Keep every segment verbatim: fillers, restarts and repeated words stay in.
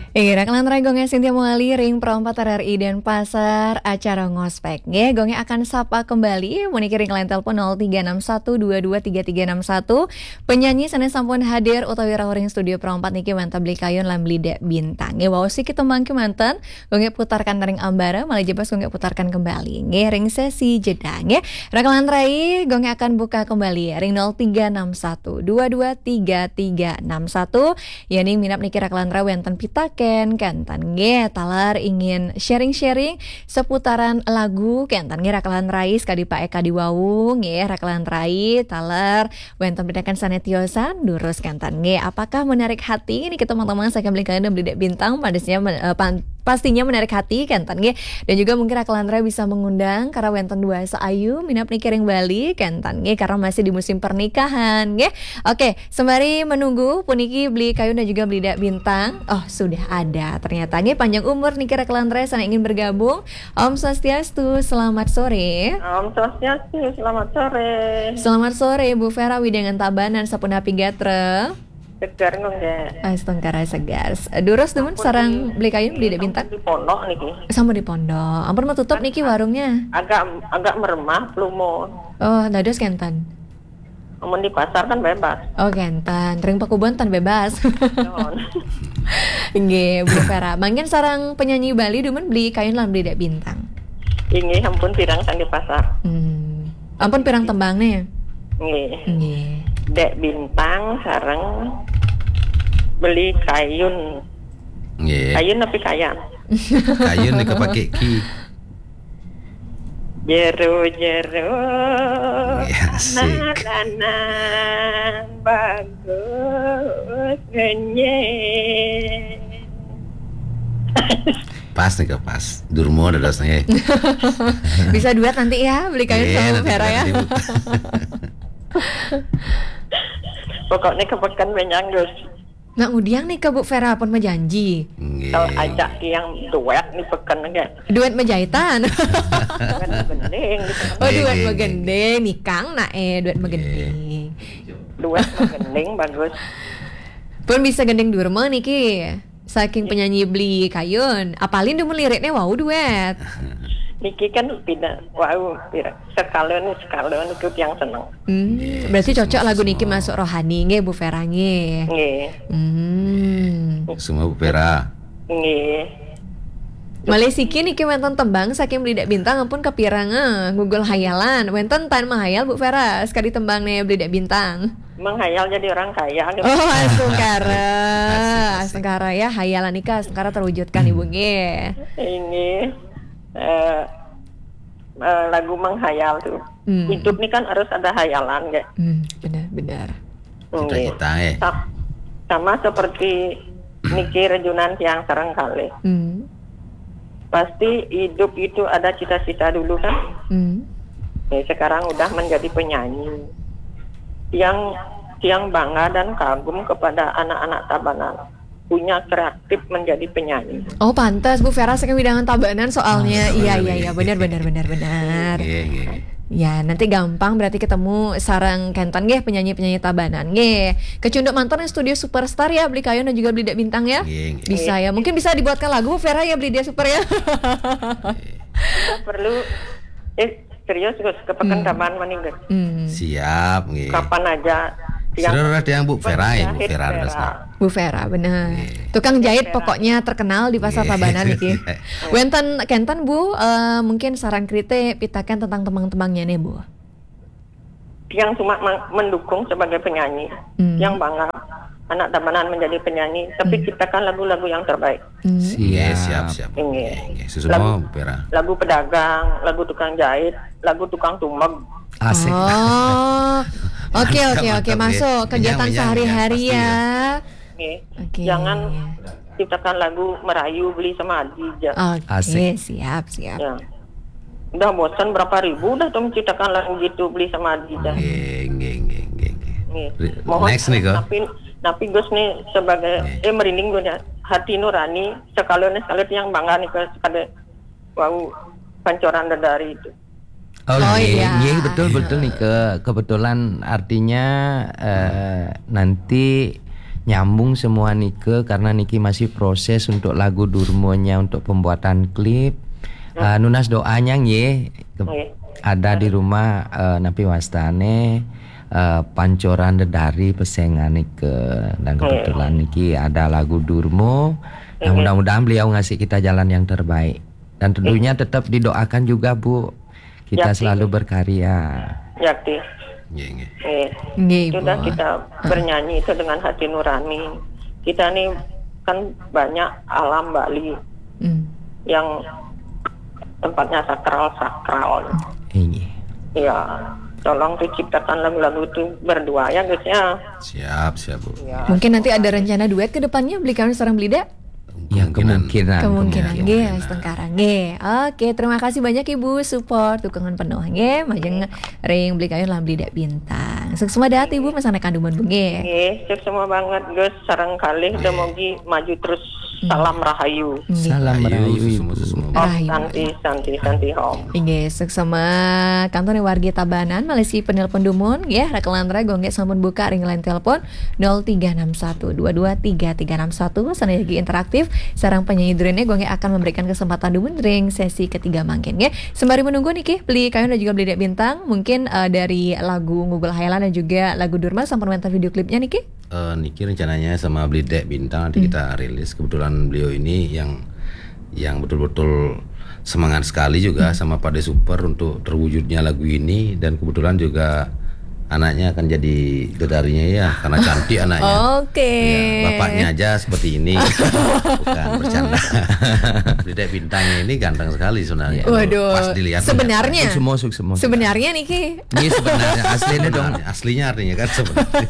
Ira kelantaran gongnya Sintia Muali, Ring Perompat R R I dan Pasar acara ngospek. Nge, gongnya akan sapa kembali, muniki ring line telepon nol tiga enam satu dua dua tiga tiga enam satu. Penyanyi sanes sampun hadir utawi rawuh ring studio Perompat niki mantap beli kayun lan beli dek bintang. Nge, wow sih kita mangke manten, gongnya putarkan ring ambara, malah jebas gongnya putarkan kembali. Nge, ring sesi jeda. Nge, rakalan rai gongnya akan buka kembali, ring nol tiga enam satu dua dua tiga tiga enam satu. Yani minap niki rakalan rai wenten pitak Ken kentan nge talar ingin sharing-sharing seputaran lagu kentan nge rakalan rai sekali Pak Eka di Wawu nge rakalan rai talar wenten bedakan sanetiosan durus kentan nge apakah menarik hati ini kita teman-teman saya beli kalian dan beli dek bintang padasnya uh, pan pastinya menarik hati kentan nge dan juga mungkin rakalan rai bisa mengundang karena wenten dua seayu minap nikiring Bali kentan nge karena masih di musim pernikahan nge oke sembari menunggu puniki beli kayu dan juga beli dek bintang oh sudah ada ternyata nge panjang umur niki rakalan rai sana ingin bergabung. Om Swastiastu, selamat sore. Om Swastiastu, selamat sore. Selamat sore Bu Vera Widangan Tabanan Sapuna Pigatre. Segar nggak? Astungkara segar. Durus temen sarang beli kayu beli dek bintang. Di pondok niki. Sama di pondok. Ampun mau tutup niki warungnya. Agak agak meremah plumo. Oh, dados kentan. Amun di pasar kan bebas. Oh, kentan. Ring Pakubon tan bebas. Nggih, Bu Vera. Mangkin sarang penyanyi Bali demen beli kayu lan beli dek bintang. Inggih ampun pirang sang di pasar. Hmm. Ampun pirang tembangnya. Nggih. Nggih. Dek bintang sareng beli kayun. Nggih. Kayun tapi kayan. Kayun nih kepake ki. Jero jero. Ya, asik. Nananan bagus ngenyek. Pas nih ke pas. Durmo ada dosanya. Bisa duet nanti ya beli kayu Iya, sama nanti Vera ya. nanti. Pokoknya kepekan menyanggus. Nah, udiang nih ke Bu Vera pun menjanji. Nggih. Kalau ajak yang duet nih pekan enggak. Duet menjahitan. Kan bening gitu. Oh, Nggih, duet nggih, megendeng nikang nak eh duet megendeng. Duet bening bagus. Pun bisa gendeng durma niki. Saking penyanyi beli kayun, apalin demen liriknya wow duet. Niki kan tidak wow, tidak sekalian sekalian ikut yang seneng. Hmm, berarti cocok lagu niki masuk rohani nge Bu Vera nge. Nggih. Hmm. Semua Bu Vera. Nggih. Malesiki niki wenten tembang saking beli dek bintang ampun kepirange Google hayalan. Wenten tan mahayal Bu Vera sekali tembang nih beli dek bintang. Menghayal jadi orang kaya gitu. Oh, Astungkara. Asik, asik. Astungkara ya hayalan nikah Astungkara terwujudkan Ibu nge. Ini eh, eh, lagu menghayal tuh. Hmm. Hidup nih kan harus ada hayalan nggak? Hmm, benar-benar. Cita-cita eh. Sa- Sama seperti Niki Rejunan yang sering kali. Hmm. Pasti hidup itu ada cita-cita dulu kan. Hmm. Ya, sekarang udah menjadi penyanyi yang yang bangga dan kagum kepada anak-anak Tabanan punya kreatif menjadi penyanyi. Oh, pantas Bu Vera saking widangan Tabanan soalnya. Ah, Iya, bener, iya, iya, benar benar benar benar. Nggih, nggih. Ya, nanti gampang berarti ketemu sarang kentan nggih penyanyi-penyanyi Tabanan nggih. Kecunduk mantan yang studio Superstar ya beli kayu dan juga beli dek bintang ya. Nggih, nggih. Bisa ya. Mungkin bisa dibuatkan lagu Bu Vera ya beli dia super ya. Kita perlu eh serius Gus kepekan Tabanan meninggal. Hmm. Siap nggih. Kapan aja yang Sudah ada yang Bu Vera ya, Bu penjahit Vera Vera. Resna. Bu Vera benar. Nggih. Tukang jahit pokoknya terkenal di pasar Nggih. Tabanan iki. Wenten kentan Bu eh, mungkin saran kritik pitakan tentang tembang-tembangnya nih Bu. yang cuma ma- mendukung sebagai penyanyi, Hmm. yang bangga anak Tabanan menjadi penyanyi, tapi ciptakan lagu-lagu yang terbaik. Hmm. Iya, siap, siap. Ini. Nggih, nggih. Susummo Bu Vera. Lagu pedagang, lagu tukang jahit, lagu tukang tumeg. Asik. Oh, oke oke oke Mantap, masuk ya. kegiatan Menyang, sehari-hari menyang, ya. Nih, Oke. jangan ciptakan lagu merayu beli sama Adija. Oke, Asik. siap siap. Ya. Udah bosan berapa ribu udah tuh menciptakan lagu gitu beli sama Adija. Nggih, nggih, nggih, nggih, nggih. Nih, Next nih, kok. Tapi tapi Gus nih sebagai Nih. eh merinding gue ya, hati nurani sekalian sekalian yang bangga nih ke pada wow pancoran dari itu. Oh, Oh, iya, iya. iya, betul betul nih ke kebetulan artinya eh, nanti nyambung semua Nike karena Niki masih proses untuk lagu Durmonya untuk pembuatan klip. Uh, nunas doanya ye Oke. ada di rumah uh, Napi Wastane uh, pancoran dedari pesengan Nike dan kebetulan Niki ada lagu Durmo. Nah, mudah-mudahan beliau ngasih kita jalan yang terbaik dan tentunya tetap didoakan juga Bu. Kita Yakti. selalu berkarya. Yakti. Nggih, nggih. Eh, Nggih, sudah Bu. kita bernyanyi itu dengan hati nurani. Kita nih kan banyak alam Bali Hmm. yang tempatnya sakral-sakral. Iya. Ya, tolong tuh ciptakan lagu-lagu itu berdua ya guys ya. Siap, siap Bu. Ya. Mungkin nanti ada rencana duet ke depannya beli kalian seorang Blida? Ya kemungkinan. Kemungkinan nggih kemungkinan. setengkara nggih. Oke, terima kasih banyak Ibu support dukungan penuh nggih. Majeng ring beli kalian lah Blida Bintang. Sukses dahar Ibu masana kanduman Bu nggih. Nggih, sip semua banget guys. Sareng kali udah mogi maju terus. Salam rahayu. Salam Rahayu, merayu semua Ibu. semua. Om Rahayu. Santi Santi Santi Home. Inggih, sama kantor warga Tabanan Malaysia penelpon dumun ya Rakelantra gongge sampun buka ring line telepon nol tiga enam satu dua dua tiga tiga enam satu sanegi interaktif sarang penyanyi durene gongge akan memberikan kesempatan dumun ring sesi ketiga mangken ya. Sembari menunggu niki beli kayu dan juga beli Dek Bintang mungkin uh, dari lagu Google Hayalan dan juga lagu Durma sampun mental video klipnya niki. Eh, Niki rencananya sama beli Dek Bintang nanti kita rilis. Kebetulan beliau ini yang yang betul-betul semangat sekali juga sama Pak De Super untuk terwujudnya lagu ini dan kebetulan juga anaknya akan jadi dedarinya ya karena cantik anaknya. Oke. Ya, bapaknya aja seperti ini. Bukan bercanda. Beli Dek Bintangnya ini ganteng sekali sebenarnya. Waduh. Pas dilihat Sebenarnya Semua suk semua. sebenarnya niki. Ini sebenarnya aslinya dong. Sebenarnya, aslinya artinya kan sebenarnya.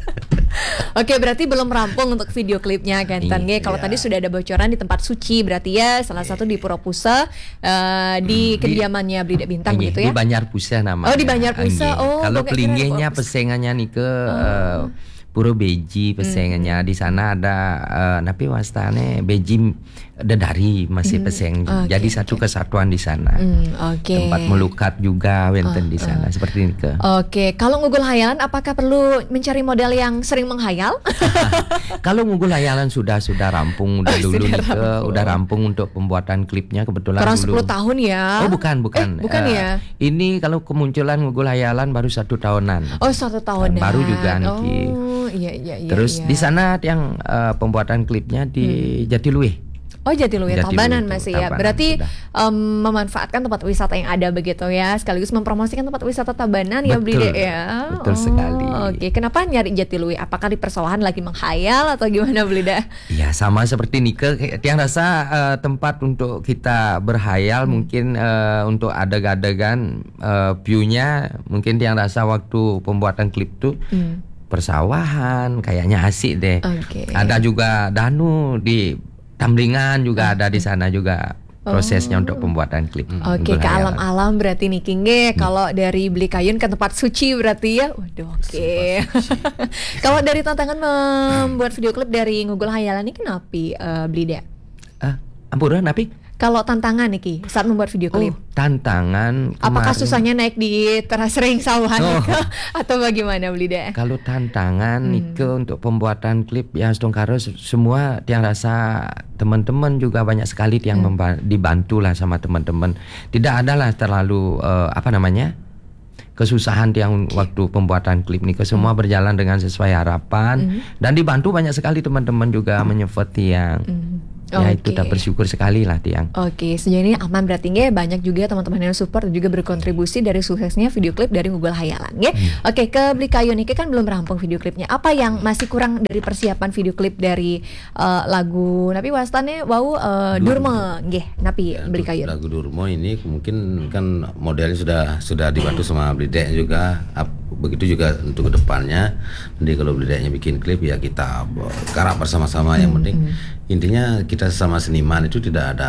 Oke, berarti belum rampung untuk video klipnya kan Iya, Nge. Kalau iya. tadi sudah ada bocoran di tempat suci berarti ya salah satu di Pura Pusa eh, di kediamannya Beli Dek Bintang Anjing, gitu di ya. Banjarpusa namanya. Oh, di Banjarpusa. Anjing. Oh, Kalau gua kira pelinggihnya Pura Pusa. pesengannya nih ke eh, Puro Beji pesengannya di sana ada eh, Napi Wastane Beji Dedari masih peseng. oke, Jadi satu kesatuan di sana. Hmm, oke. Tempat melukat juga wenten di sana seperti ini ke. Oke, kalau ngugul hayalan apakah perlu mencari model yang sering menghayal? Kalau ngugul hayalan sudah sudah rampung udah Oh, dulu sudah nih ke rampung. udah rampung untuk pembuatan klipnya kebetulan Kurang dulu. sepuluh tahun ya. Oh bukan bukan. Eh, bukan Eh, ya. Ini kalau kemunculan ngugul hayalan baru satu tahunan. Oh, satu tahunan. Baru juga, Niki. Oh, iya iya iya. Terus iya. di sana yang eh, pembuatan klipnya di Jatiluwe. Oh, Jatiluwe Jatiluwe Tabanan itu, masih ya. Tabanan Berarti sudah. em, memanfaatkan tempat wisata yang ada begitu ya, sekaligus mempromosikan tempat wisata Tabanan ya Beli Betul, Dek ya. betul sekali. Oke, kenapa nyari Jatiluwe? Apakah di persawahan lagi menghayal atau gimana Beli Dek? Ya sama seperti Nike, yang rasa eh, tempat untuk kita berhayal mungkin eh, untuk adegan-adegan eh, view-nya mungkin yang rasa waktu pembuatan klip tuh Hmm. persawahan kayaknya asik deh. Oke. Ada juga danu di Tamringan juga ada di sana juga prosesnya untuk pembuatan klip. Oke, Google ke Hayalan. alam-alam berarti nih Kingge. Kalau dari Beli Kayun ke tempat suci berarti ya. Waduh, oke. Kalau dari tantangan membuat video klip dari Google Hayalan ini kenapa eh, Beli Dek? Ah, ampura napi? Kalau tantangan nih Ki saat membuat video klip. Oh, tantangan. Apakah kemarin- susahnya naik di teras ring sawahan Oh. Nike? Atau bagaimana Beli Dek? Kalau tantangan Nike untuk pembuatan klip ya Stongkaro semua yang rasa teman-teman juga banyak sekali yang memba- dibantu lah sama teman-teman. Tidak ada lah terlalu eh, apa namanya kesusahan yang waktu pembuatan klip Nike semua berjalan dengan sesuai harapan dan dibantu banyak sekali teman-teman juga menyupport Tiang. Ya itu Oke. udah bersyukur sekali lah Tiang. Oke, sejauh ini aman berarti nggak banyak juga teman-teman yang support dan juga berkontribusi dari suksesnya video klip dari Google Hayalan nggak? Oke, ke Beli Kayu Niki kan belum rampung video klipnya. Apa yang masih kurang dari persiapan video klip dari eh, lagu Napi Wastane Wau eh, Durma nggih Napi Ya, Beli untuk Kayu. lagu Durmo ini mungkin kan modelnya sudah sudah dibantu sama Blidek juga. Ap- begitu juga untuk kedepannya. Jadi kalau Blideknya bikin klip ya kita garap bersama-sama. Yang penting intinya kita sama seniman itu tidak ada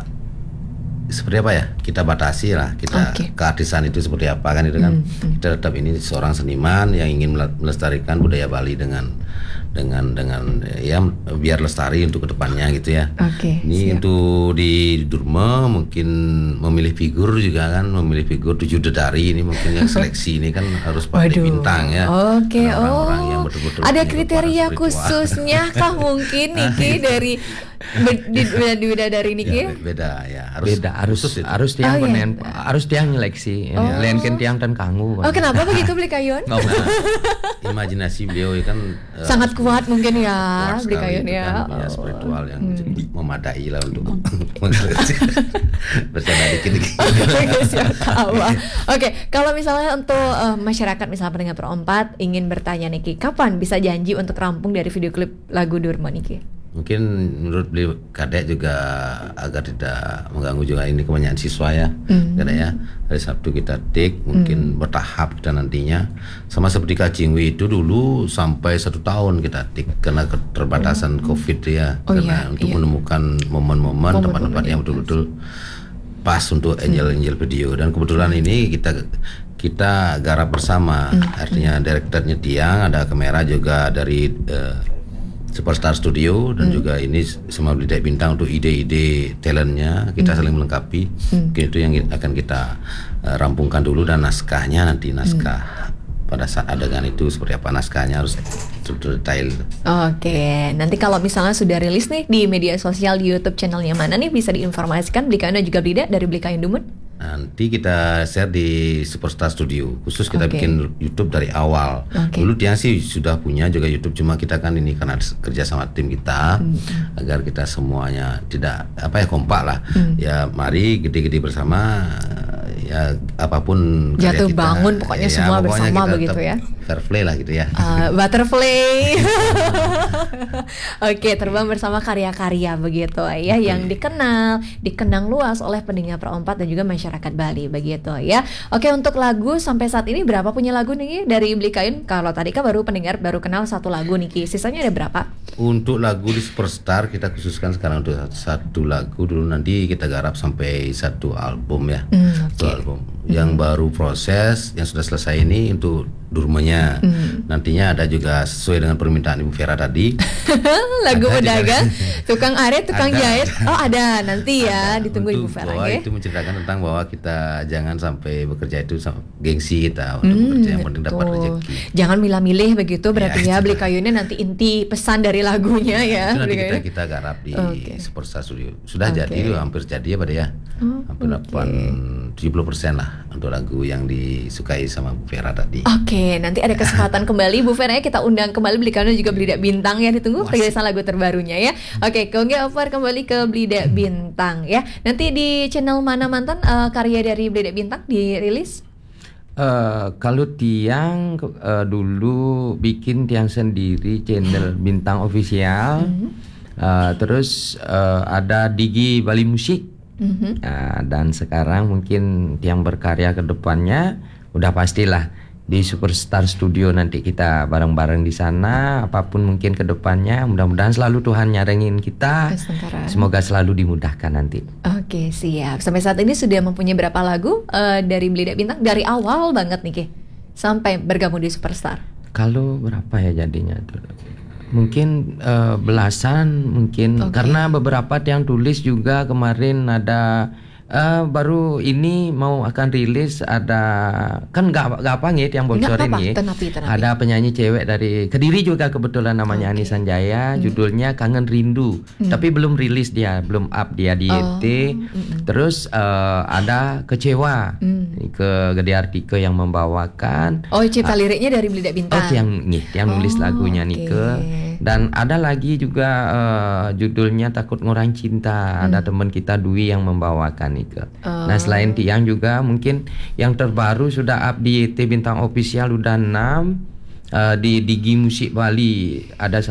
seperti apa ya, kita batasi lah kita Oke. keartisan itu seperti apa kan itu kan. Kita tetap ini seorang seniman yang ingin mele- melestarikan budaya Bali dengan dengan dengan ya biar lestari untuk kedepannya gitu ya. Oke. Ini siap. untuk di Durma mungkin memilih figur juga kan, memilih figur tujuh dedari ini mungkin yang seleksi ini kan harus pakai Waduh. bintang ya. Oke, Karena orang-orang oh. yang betul-betul Ada punya kriteria kekuatan spiritual. khususnya kah mungkin Niki dari be- di di bidadari Niki? Ya, beda ya. Harus Beda harus khusus itu. harus tiang Oh, iya. benen, harus tiang nyeleksi. Oh. Lain kan tiang dan kangu. Oh, kenapa begitu Beli Kayun? Nah, imajinasi beliau kan eh, Sangat kuat mungkin ya kuat Beli sekali Kayun itu ya. kan, ya Oh. spiritual yang memadai lah untuk mengerti. Bercanda dikit-dikit. Oke, siap tawa. Oke, kalau misalnya untuk eh, masyarakat misalnya pendengar perempat ingin bertanya Niki, kapan bisa janji untuk rampung dari video klip lagu Durma Niki? Mungkin menurut beliau kadek juga agar tidak mengganggu juga ini kebanyakan siswa ya. Mm. Kadek ya. Hari Sabtu kita take mungkin bertahap kita nantinya. Sama seperti Kacingwi itu dulu sampai satu tahun kita take karena keterbatasan Covid ya. Oh, karena iya, untuk iya. menemukan momen-momen Momen-momen tempat-tempat yang yang betul-betul pas untuk angel-angel video dan kebetulan ini kita kita garap bersama. Artinya direkturnya Tiang, ada kamera juga dari eh, Superstar Studio dan juga ini semua Beli Dek Bintang untuk ide-ide talentnya kita saling melengkapi. Mungkin itu yang akan kita uh, rampungkan dulu dan naskahnya nanti naskah pada saat adegan itu seperti apa naskahnya harus betul detail. Oke, nanti kalau misalnya sudah rilis nih di media sosial di YouTube channelnya mana nih bisa diinformasikan Beli Kayun dan juga Beli Dek dari Beli Kayun Dumut? Nanti kita share di Superstar Studio. Khusus kita Oke. bikin YouTube dari awal. Oke. Dulu Tiang sih sudah punya juga YouTube, cuma kita kan ini karena kerja sama tim kita agar kita semuanya tidak apa ya kompak lah. Ya mari gede-gede bersama ya apapun karya Jatuh kita. bangun pokoknya Ya, semua pokoknya bersama kita begitu tetap ya. Fair play lah gitu ya. Uh, butterfly. Oke, terbang bersama karya-karya begitu ya yang dikenal, dikenang luas oleh pendengar perempat dan juga masyarakat Bali begitu ya. Oke, untuk lagu sampai saat ini berapa punya lagu nih dari Beli Kayun? Kalau tadi kan baru pendengar baru kenal satu lagu Niki. Sisanya ada berapa? Untuk lagu di Superstar kita khususkan sekarang untuk satu lagu dulu, nanti kita garap sampai satu album ya. Hmm, Satu oke. album. Yang baru proses yang sudah selesai ini untuk Durmanya. Nantinya ada juga sesuai dengan permintaan Ibu Vera tadi. Lagu Ada juga. pedagang, tukang arit, tukang Ada, jahit. ada. Oh, ada nanti ya, ditunggu Ibu Untuk Vera bahwa ya. itu menceritakan tentang bahwa kita jangan sampai bekerja itu sama gengsi kita untuk bekerja yang penting dapat Betul. rezeki. Jangan milih-milih begitu berarti Ya, ya, itu. Beli Kayunnya nanti inti pesan dari lagunya ya. Itu nanti Beli kita Kayunnya. kita garap di Oke. Superstar Studio. Sudah Oke. jadi, hampir jadi ya pada ya. Oh, hampir delapan tujuh puluh persen lah untuk lagu yang disukai sama Bu Vera tadi. Oke, nanti ada kesempatan kembali Bu Vera ya, kita undang kembali Beli Kayun dan juga Beli Dek Bintang ya, ditunggu perilisan lagu terbarunya ya. Oke, Kongge Over kembali ke Beli Dek Bintang ya. Nanti di channel mana mantan eh, karya dari Beli Dek Bintang dirilis? Eh, kalau Tiang eh, dulu bikin Tiang sendiri channel Bintang Official. Eh, terus eh, ada Digi Bali Musik. Mhm. Nah, dan sekarang mungkin Tiang berkarya ke depannya udah pastilah di Superstar Studio, nanti kita bareng-bareng di sana. Apapun mungkin ke depannya, mudah-mudahan selalu Tuhan nyarengin kita. Kesengsaraan. Semoga selalu dimudahkan nanti. Oke, siap. Sampai saat ini sudah mempunyai berapa lagu eh, dari Beli Dek Bintang dari awal banget nih Ki, sampai bergabung di Superstar? Kalau berapa ya jadinya tuh? Mungkin eh, belasan mungkin. Oke. Karena beberapa yang tulis juga kemarin ada eh, baru ini mau akan rilis, ada kan nggak nggak apa nih yang Nggak bocorin apa-apa, nih. tenapi, tenapi. Ada penyanyi cewek dari Kediri juga kebetulan namanya Oke. Ani Sanjaya, judulnya Kangen Rindu. Tapi belum rilis dia, belum up dia di Oh, Y T. Terus eh, ada Kecewa. Mm. Ke Gede Artike yang membawakan. Oh, cipta liriknya dari Beli Dek Bintang. Oh, yang nih, yang nulis Oh, lagunya oke. Nike. Dan ada lagi juga eh, judulnya Takut Ngurang Cinta. Ada teman kita Dwi yang membawakan Nike. Oh. Nah, selain Tiang juga mungkin yang terbaru sudah up di Y T Bintang Official udah enam. Eh, di Digi Musik Bali ada